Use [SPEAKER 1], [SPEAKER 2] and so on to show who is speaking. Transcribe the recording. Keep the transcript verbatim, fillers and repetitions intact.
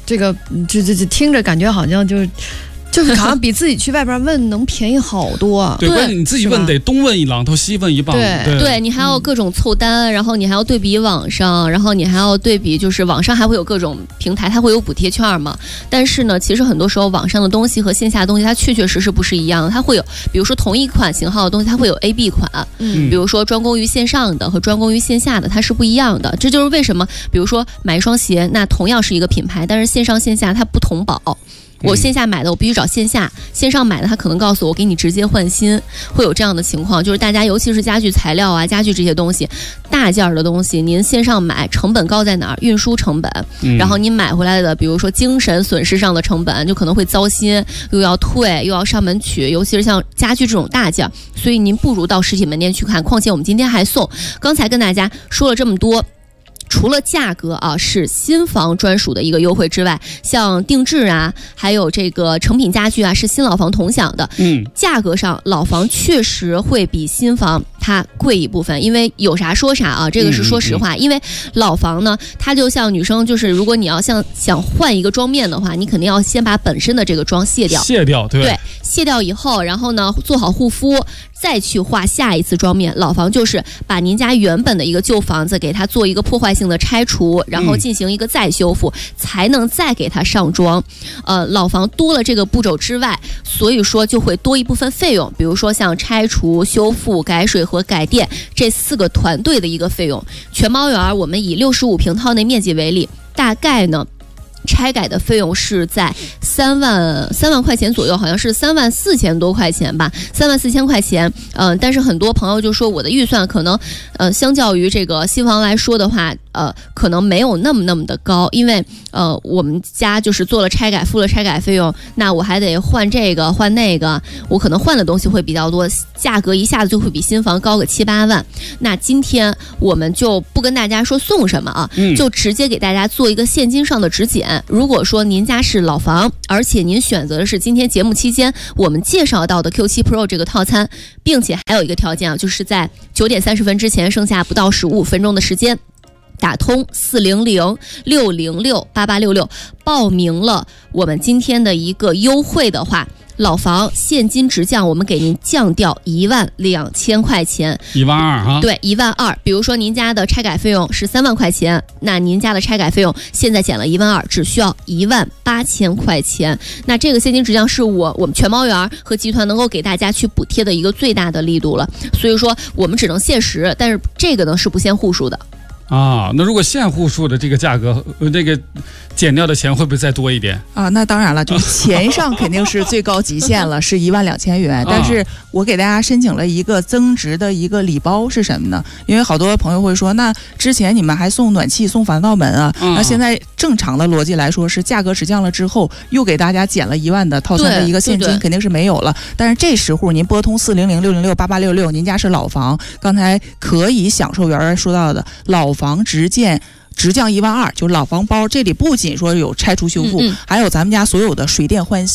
[SPEAKER 1] 这个这这这听着感觉好像就是就是好像比自己去外边问能便宜好多啊。
[SPEAKER 2] 对，关键你自己问得东问一榔头西问一棒。
[SPEAKER 1] 对
[SPEAKER 3] 对, 对你还要各种凑单、嗯，然后你还要对比网上，然后你还要对比，就是网上还会有各种平台，它会有补贴券嘛。但是呢，其实很多时候网上的东西和线下的东西，它确确实实不是一样的。它会有，比如说同一款型号的东西，它会有 A、B 款，嗯，比如说专攻于线上的和专攻于线下的，它是不一样的。这就是为什么，比如说买一双鞋，那同样是一个品牌，但是线上线下它不同保。我线下买的我必须找线下，线上买的他可能告诉我给你直接换新，会有这样的情况。就是大家尤其是家具材料啊、家具这些东西，大件的东西您线上买成本高在哪儿？运输成本，嗯、然后你买回来的比如说精神损失上的成本就可能会糟心，又要退又要上门取，尤其是像家具这种大件，所以您不如到实体门店去看。况且我们今天还送，刚才跟大家说了这么多，除了价格啊是新房专属的一个优惠之外，像定制啊，还有这个成品家具啊，是新老房同享的。嗯，价格上老房确实会比新房它贵一部分，因为有啥说啥啊，这个是说实话。嗯嗯、因为老房呢，它就像女生，就是如果你要像想换一个妆面的话，你肯定要先把本身的这个妆卸掉，
[SPEAKER 2] 卸掉，对，
[SPEAKER 3] 对，卸掉以后，然后呢做好护肤，再去画下一次妆面。老房就是把您家原本的一个旧房子给它做一个破坏性的拆除，然后进行一个再修复，嗯、才能再给它上妆。呃，老房多了这个步骤之外，所以说就会多一部分费用，比如说像拆除、修复、改水和改电这四个团队的一个费用。全猫园我们以六十五平套内面积为例，大概呢拆改的费用是在三万三万块钱左右，好像是三万四千多块钱吧，三万四千块钱。嗯、呃，但是很多朋友就说我的预算可能，呃，相较于这个新房来说的话，呃，可能没有那么那么的高，因为呃，我们家就是做了拆改，付了拆改费用，那我还得换这个换那个，我可能换的东西会比较多，价格一下子就会比新房高个七八万。那今天我们就不跟大家说送什么啊，嗯、就直接给大家做一个现金上的直减。如果说您家是老房，而且您选择的是今天节目期间我们介绍到的 Q 七 Pro 这个套餐，并且还有一个条件啊，就是在九点三十分之前，剩下不到十五分钟的时间，打通四零零六零六八八六六报名了我们今天的一个优惠的话，老房现金直降，我们给您降掉一万两千块钱，
[SPEAKER 2] 一万二哈。
[SPEAKER 3] 对，一万二。比如说您家的拆改费用是三万块钱，那您家的拆改费用现在减了一万二，只需要一万八千块钱。那这个现金直降是我我们全猫园和集团能够给大家去补贴的一个最大的力度了。所以说我们只能限时，但是这个呢是不限户数的。
[SPEAKER 2] 啊，那如果限户数的这个价格，呃，这个减掉的钱会不会再多一点
[SPEAKER 4] 啊？那当然了，就是钱上肯定是最高极限了，是一万两千元。但是我给大家申请了一个增值的一个礼包，是什么呢？因为好多朋友会说，那之前你们还送暖气、送防盗门啊，那、嗯、现在正常的逻辑来说是价格直降了之后，又给大家减了一万的套餐的一个现金，肯定是没有了。但是这时候您拨通四零零六零六八八六六，您家是老房，刚才可以享受圆圆说到的老房直建直降一万二，就老房包，这里不仅说有拆除修复，嗯嗯还有咱们家所有的水电换新。